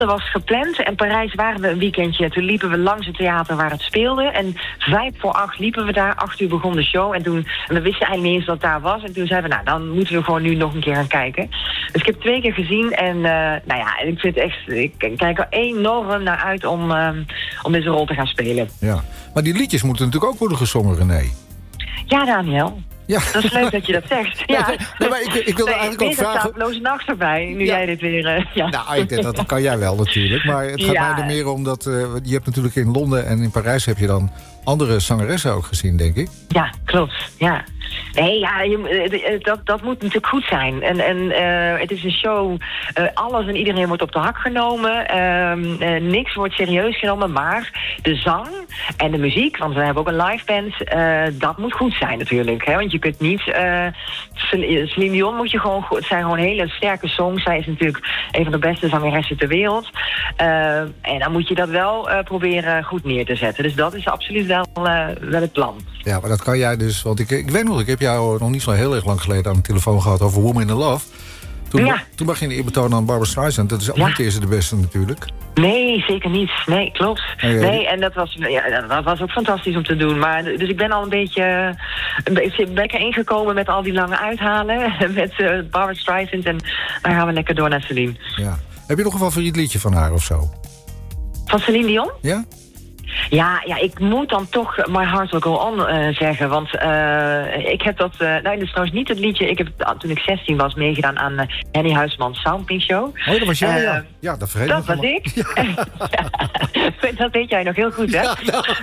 was gepland. En Parijs waren we een weekendje. Toen liepen we langs het theater waar het speelde. En 7:55 liepen we daar. 8 uur begon de show. En we wisten eigenlijk niet eens dat het daar was. En toen zeiden we, nou, dan moeten we gewoon nu nog een keer gaan kijken. Dus ik heb 2 keer gezien. En ik vind echt... Ik kijk er enorm naar uit om deze rol te gaan spelen. Ja, maar die liedjes moeten natuurlijk ook worden gezongen, René. Ja, Daniel. Ja. Dat is leuk dat je dat zegt. Ja. Nee, maar ik wilde eigenlijk ook vragen... Er staat Loze Nacht erbij, nu jij dit weer... ja. Nou, ik denk, dat kan jij wel natuurlijk. Maar het gaat mij er meer om dat... je hebt natuurlijk in Londen en in Parijs heb je dan andere zangeressen ook gezien, denk ik. Ja, klopt. Ja. Nee, ja, dat moet natuurlijk goed zijn. En het is een show, alles en iedereen wordt op de hak genomen. Niks wordt serieus genomen, maar de zang en de muziek, want we hebben ook een live band, dat moet goed zijn natuurlijk. Hè? Want je kunt niet... Celine Dion moet je gewoon goed... Het zijn gewoon hele sterke songs. Zij is natuurlijk een van de beste zangeressen ter wereld. En dan moet je dat wel proberen goed neer te zetten. Dus dat is absoluut wel het plan. Ja, maar dat kan jij dus... Want ik weet nog, ik heb jou nog niet zo heel erg lang geleden aan de telefoon gehad over Woman in Love. Toen mag je een eerbetoon aan Barbra Streisand. Dat is ook niet eerst de beste natuurlijk. Nee, zeker niet. Nee, klopt. Nee, en dat was ook fantastisch om te doen. Maar, dus ik ben al een beetje lekker ingekomen met al die lange uithalen. Met Barbra Streisand. En dan gaan we lekker door naar Celine. Ja. Heb je nog een favoriet liedje van haar of zo? Van Celine Dion? Ja? Ja, ik moet dan toch My Heart Will Go On zeggen. Want ik heb dat... dat is trouwens niet het liedje... Ik heb toen ik 16 was meegedaan aan Henny Huisman's Soundmix Show. Oh, dat was jij, ja. Dat vergeet ik. Dat was ik. Ja. Dat weet jij nog heel goed, hè? Ja,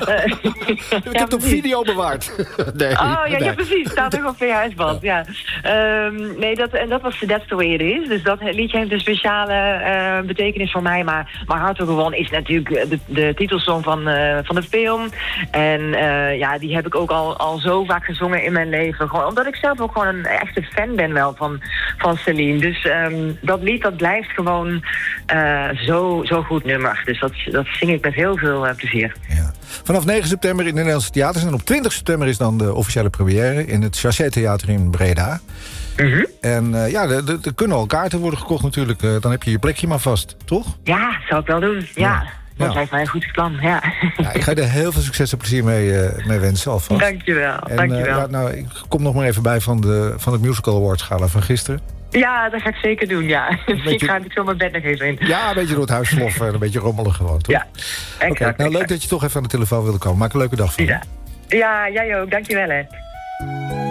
ik heb het op video bewaard. Nee, ja, precies. Staat ook op VHS-band, ja. Dat was That's the Way It Is. Dus dat liedje heeft een speciale betekenis voor mij. Maar My Heart Will Go On is natuurlijk de titelsong van de film. En die heb ik ook al zo vaak gezongen in mijn leven. Gewoon, omdat ik zelf ook gewoon een echte fan ben wel van Celine. Dus dat lied, dat blijft gewoon zo goed nummer. Dus dat zing ik met heel veel plezier. Ja. Vanaf 9 september in de Nederlandse theaters. En op 20 september is dan de officiële première in het Chassé Theater in Breda. Mm-hmm. En er kunnen al kaarten worden gekocht natuurlijk. Dan heb je je plekje maar vast, toch? Ja, zou ik wel doen, ja. Dat lijkt mij een goed plan, ja. Ik ga je er heel veel succes en plezier mee wensen alvast. Dankjewel, dankjewel. Ik kom nog maar even bij van het Musical Awards gala van gisteren. Ja, dat ga ik zeker doen, ja. Ik ga zo mijn bed nog even in. Ja, een beetje door het huis sloffen en een beetje rommelen gewoon, toch? Ja, exact. Okay, leuk dat je toch even aan de telefoon wilde komen. Maak een leuke dag van. Ja, jij ook. Dankjewel, hè.